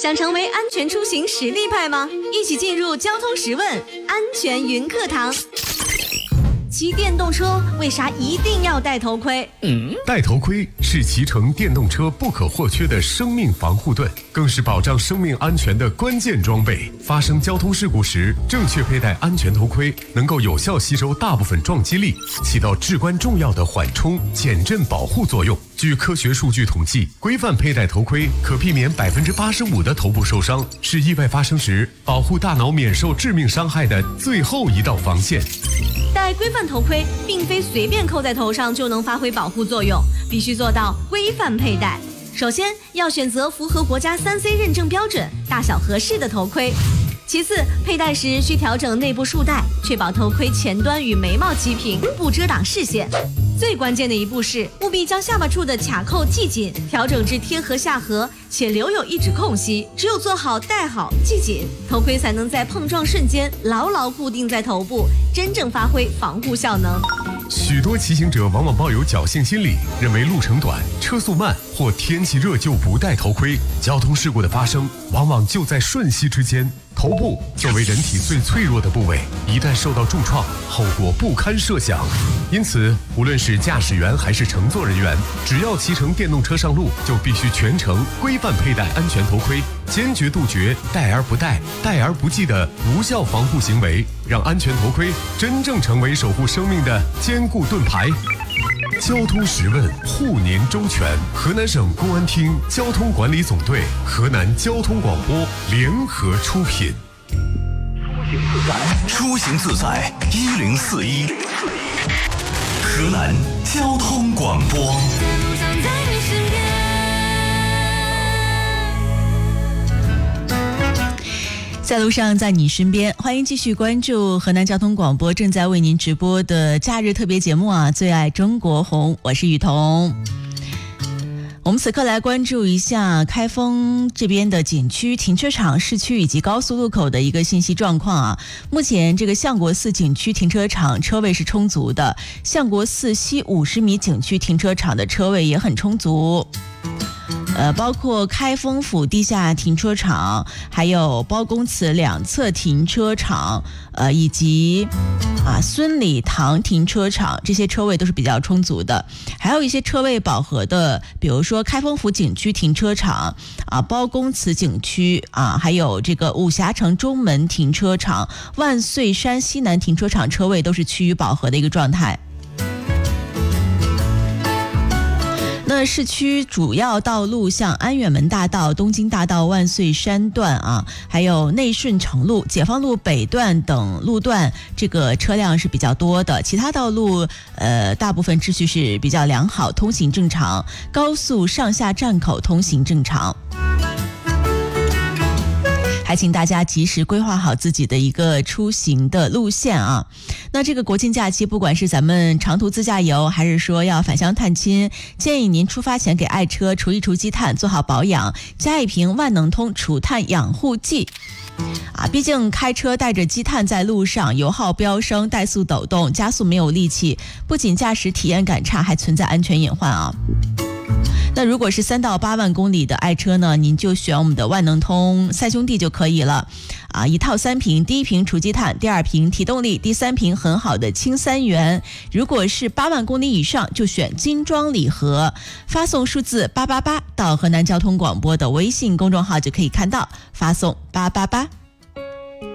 想成为安全出行实力派吗？一起进入交通十问安全云课堂。骑电动车为啥一定要戴头盔？ 戴头盔是骑乘电动车不可或缺的生命防护盾，更是保障生命安全的关键装备。发生交通事故时，正确佩戴安全头盔能够有效吸收大部分撞击力，起到至关重要的缓冲、减震保护作用。据科学数据统计，规范佩戴头盔可避免85%的头部受伤，是意外发生时保护大脑免受致命伤害的最后一道防线。 戴规范头盔并非随便扣在头上就能发挥保护作用，必须做到规范佩戴。首先要选择符合国家3C 认证标准、大小合适的头盔。其次，佩戴时需调整内部束带，确保头盔前端与眉毛齐平，不遮挡视线。最关键的一步是，务必将下巴处的卡扣系紧，调整至贴合下颌，且留有一指空隙。只有做好、戴好、系紧，头盔才能在碰撞瞬间牢牢固定在头部，真正发挥防护效能。 许多骑行者往往抱有侥幸心理，认为路程短、车速慢或天气热就不戴头盔，交通事故的发生往往就在瞬息之间。头部作为人体最脆弱的部位，一旦受到重创，后果不堪设想。因此，无论是驾驶员还是乘坐人员，只要骑乘电动车上路，就必须全程规范佩戴安全头盔，坚决杜绝戴而不戴、戴而不系的无效防护行为，让安全头盔真正成为守护生命的坚固盾牌。交通十问护您周全，河南省公安厅交通管理总队、河南交通广播联合出品。 出行自在1041，河南交通广播。 在路上，在你身边，欢迎继续关注河南交通广播正在为您直播的假日特别节目啊，最爱中国红，我是雨桐。我们此刻来关注一下开封这边的景区、停车场、市区以及高速路口的一个信息状况啊。目前这个相国寺景区停车场车位是充足的，相国寺西50米景区停车场的车位也很充足。包括开封府地下停车场，还有包公祠两侧停车场，以及孙礼堂停车场，这些车位都是比较充足的。还有一些车位饱和的，比如说开封府景区停车场包公祠景区还有这个武侠城中门停车场、万岁山西南停车场车位都是趋于饱和的一个状态。那市区主要道路像安远门大道、东京大道、万岁山段还有内顺城路、解放路北段等路段，这个车辆是比较多的。其他道路大部分秩序是比较良好，通行正常。高速上下站口通行正常。还请大家及时规划好自己的一个出行的路线啊。那这个国庆假期，不管是咱们长途自驾游，还是说要返乡探亲，建议您出发前给爱车除一除积碳，做好保养，加一瓶万能通除碳养护剂。毕竟开车带着积碳在路上，油耗飙升，怠速抖动，加速没有力气，不仅驾驶体验感差，还存在安全隐患啊。那如果是3到8万公里的爱车呢，您就选我们的万能通三兄弟就可以了一套3瓶，第1瓶除积碳，第2瓶提动力，第3瓶很好的氢3元。如果是8万公里以上，就选精装礼盒，发送数字888到河南交通广播的微信公众号就可以看到，发送888。